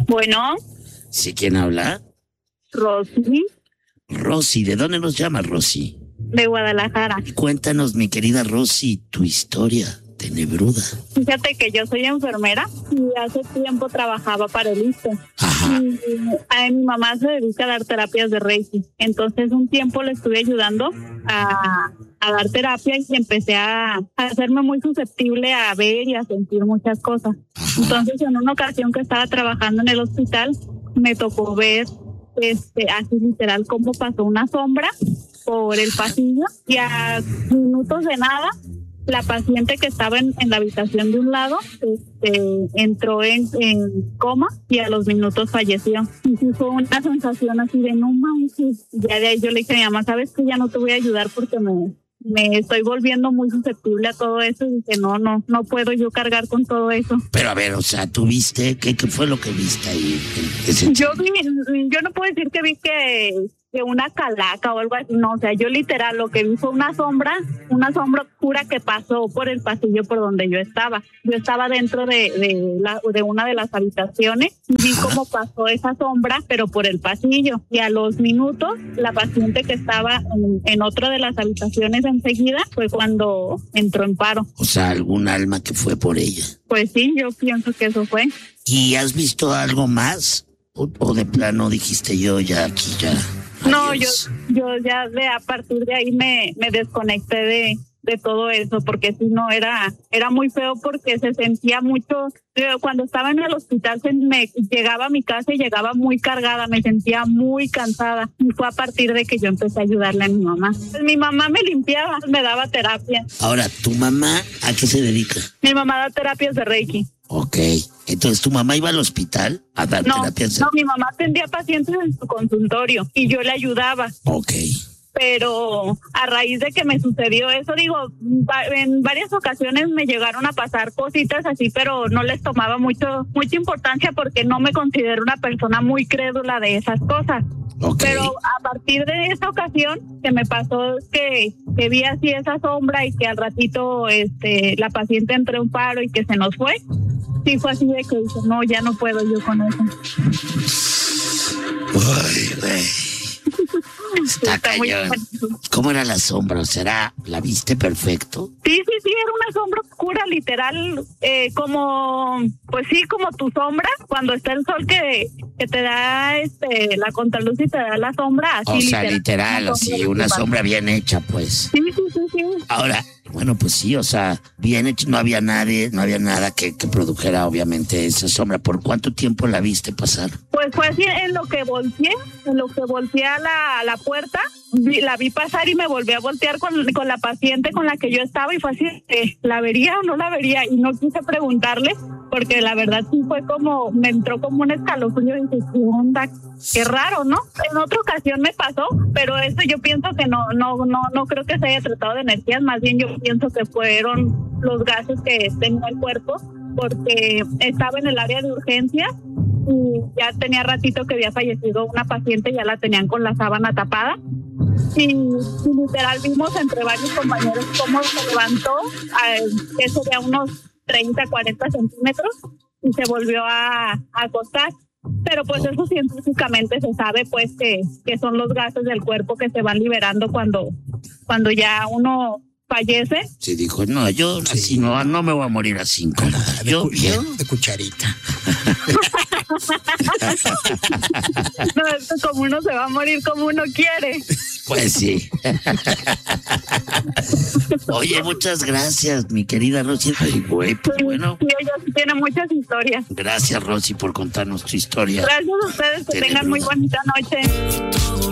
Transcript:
Bueno, ¿Sí? ¿Quién habla? Rosy, Rosy, ¿de dónde nos llama Rosy? de Guadalajara. Cuéntanos, mi querida Rosy, tu historia tenebruda. Fíjate que yo soy enfermera y hace tiempo trabajaba para el ISSSTE. Ajá. Y mi mamá se dedica a dar terapias de Reiki. Entonces un tiempo le estuve ayudando a dar terapia y empecé a hacerme muy susceptible a ver y a sentir muchas cosas. Entonces en una ocasión que estaba trabajando en el hospital, me tocó ver así literal cómo pasó una sombra por el pasillo y a minutos de nada la paciente que estaba en la habitación de un lado entró en coma y a los minutos falleció. Y sí fue una sensación así de no manches. Ya de ahí yo le dije a mi mamá, ¿sabes qué? Ya no te voy a ayudar porque me estoy volviendo muy susceptible a todo eso y dije, no puedo yo cargar con todo eso. Pero a ver, o sea, ¿tú viste? ¿Qué fue lo que viste ahí? Yo no puedo decir que vi que una calaca o algo así, no, o sea, yo literal lo que vi fue una sombra oscura que pasó por el pasillo por donde yo estaba. Yo estaba dentro de una de las habitaciones y vi cómo pasó esa sombra, pero por el pasillo. Y a los minutos, la paciente que estaba en otra de las habitaciones enseguida fue cuando entró en paro. O sea, algún alma que fue por ella. Pues sí, yo pienso que eso fue. ¿Y has visto algo más? ¿O de plano dijiste yo ya aquí ya? No, Adiós. yo ya a partir de ahí me desconecté de todo eso, porque si no era muy feo porque se sentía mucho. Cuando estaba en el hospital me llegaba a mi casa y llegaba muy cargada, me sentía muy cansada y fue a partir de que yo empecé a ayudarle a mi mamá. Mi mamá me limpiaba, me daba terapia. Ahora, ¿tu mamá a qué se dedica? Mi mamá da terapias de Reiki. Ok, entonces tu mamá iba al hospital a dar terapias. No, mi mamá atendía pacientes en su consultorio y yo le ayudaba. Ok. Pero a raíz de que me sucedió eso, digo, en varias ocasiones me llegaron a pasar cositas así, pero no les tomaba mucha importancia porque no me considero una persona muy crédula de esas cosas. Okay. Pero a partir de esa ocasión que me pasó que vi así esa sombra y que al ratito la paciente entró en paro y que se nos fue, sí fue así de que dije, no, ya no puedo yo con eso. Uy, güey. Está cañón. ¿Cómo era la sombra? ¿Será, la viste perfecto? Sí, era una sombra oscura, literal, como tu sombra, cuando está el sol que te da la contraluz y te da la sombra, así. O sea, literal, así, una sombra bien hecha, pues. Sí. Ahora, bueno, pues sí, o sea, bien hecho, no había nada que produjera, obviamente, esa sombra. ¿Por cuánto tiempo la viste pasar? Pues fue así, en lo que volteé a la puerta, la vi pasar y me volví a voltear con la paciente con la que yo estaba y fue así, ¿la vería o no la vería? Y no quise preguntarle porque la verdad sí fue como, me entró como un escalofrío y dije, ¿qué onda? Qué raro, ¿no? En otra ocasión me pasó, pero eso yo pienso que no creo que se haya tratado de energías, más bien yo pienso que fueron los gases que tenía el cuerpo, porque estaba en el área de urgencia y ya tenía ratito que había fallecido una paciente, ya la tenían con la sábana tapada y literal vimos entre varios compañeros cómo se levantó, que sería unos 30, 40 centímetros y se volvió a acostar. Pero pues eso científicamente se sabe pues que son los gases del cuerpo que se van liberando cuando ya uno fallece. Sí, dijo, no, yo así no me voy a morir así. Yo de cucharita. No, esto como uno se va a morir como uno quiere. Pues sí. Oye, muchas gracias, mi querida Rosy. Ay, güey, pues bueno. Sí, ella sí tiene muchas historias. Gracias, Rosy, por contarnos tu historia. Gracias a ustedes, que tengan muy bonita noche.